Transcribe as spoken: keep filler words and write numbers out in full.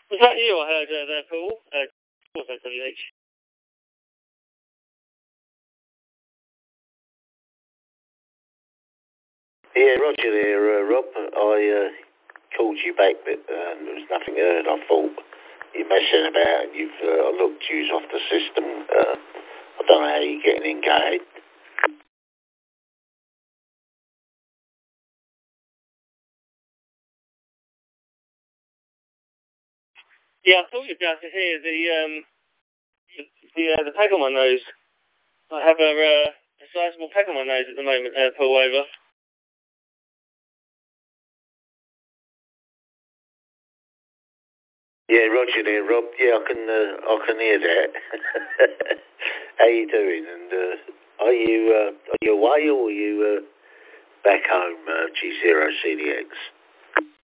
Was that you I heard uh, there, Paul? Uh, Paul said W H. Yeah, Roger there, uh, Rob. I uh, called you back, but uh, there was nothing heard. I thought you're messing about and you've uh, looked you off the system. Uh, I don't know how you're getting in, go ahead. Yeah, I thought you'd be able to hear the um the uh, the peg on my nose. I have a, uh, a sizable peg on my nose at the moment, uh, Paul, over. Yeah, Roger there, Rob. Yeah, I can uh, I can hear that. How you doing? And uh, are you uh, are you away or are you uh, back home, uh, G zero C D X?